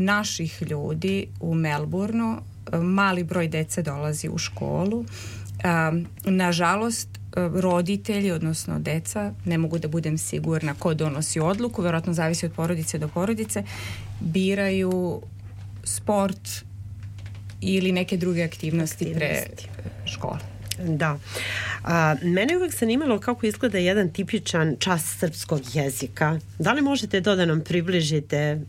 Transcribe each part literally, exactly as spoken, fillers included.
naših ljudi u Melbourneu mali broj dece dolazi u školu. Nažalost, roditelji, odnosno deca, ne mogu da budem sigurna ko donosi odluku, verovatno zavisi od porodice do porodice, biraju sport ili neke druge aktivnosti, aktivnosti. pre škole. Da. A, mene je uvek zanimalo kako izgleda jedan tipičan čas srpskog jezika. Da li možete to da nam približite?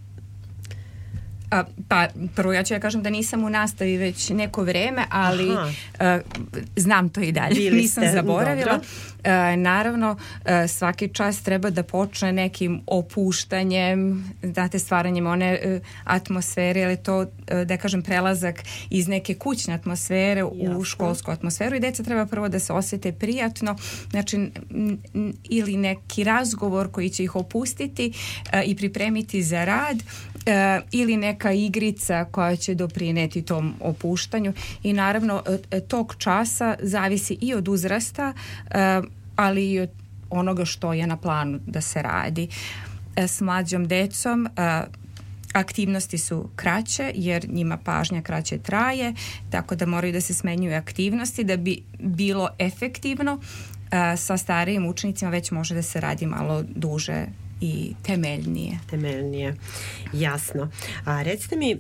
A, pa prvo ja ću ja kažem da nisam u nastavi već neko vreme, ali a, znam to i dalje. Bili nisam ste, zaboravila. A, naravno, a, svaki čas treba da počne nekim opuštanjem, znate, stvaranjem one a, atmosfere, ali to, a, da kažem, prelazak iz neke kućne atmosfere Jasno. u školsku atmosferu i deca treba prvo da se osjete prijatno, znači n, n, ili neki razgovor koji će ih opustiti a, i pripremiti za rad, a, ili neka igrica koja će doprineti tom opuštanju i naravno tog časa zavisi i od uzrasta, ali i od onoga što je na planu da se radi. S mlađom decom aktivnosti su kraće jer njima pažnja kraće traje, tako da moraju da se smenjuju aktivnosti da bi bilo efektivno. Sa starijim učenicima već može da se radi malo duže i temeljnije. Temeljnije, jasno. A recite mi,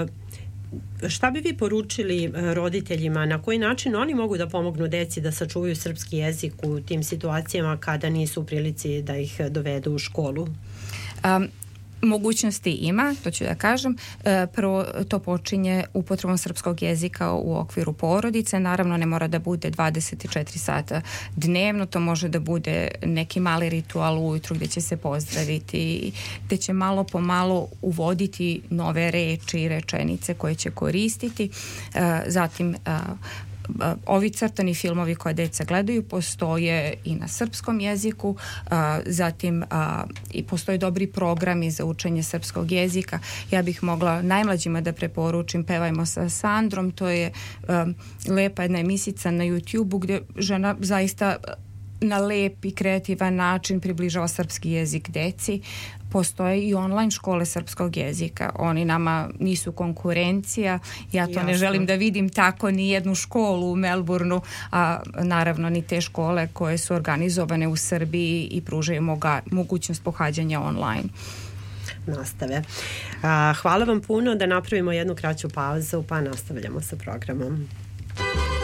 šta bi vi poručili roditeljima, na koji način oni mogu da pomognu deci da sačuvaju srpski jezik u tim situacijama kada nisu u prilici da ih dovedu u školu? Um, Mogućnosti ima, to ću da kažem. Prvo, to počinje upotrebom srpskog jezika u okviru porodice. Naravno, ne mora da bude dvadeset četiri sata dnevno, to može da bude neki mali ritual ujutru gdje će se pozdraviti, gdje će malo po malo uvoditi nove reči i rečenice koje će koristiti. Zatim, ovi crtani filmovi koje deca gledaju postoje i na srpskom jeziku, a, zatim a, i postoje dobri programi za učenje srpskog jezika. Ja bih mogla najmlađima da preporučim Pevajmo sa Sandrom, to je a, lepa jedna emisica na YouTube-u gdje žena zaista na lep i kreativan način približava srpski jezik deci. Postoje i online škole srpskog jezika. Oni nama nisu konkurencija. Ja to Jasno. ne želim da vidim tako ni jednu školu u Melbourneu, a naravno ni te škole koje su organizovane u Srbiji i pružaju moga, mogućnost pohađanja online. Nastave. A, hvala vam puno, da napravimo jednu kraću pauzu pa nastavljamo sa programom.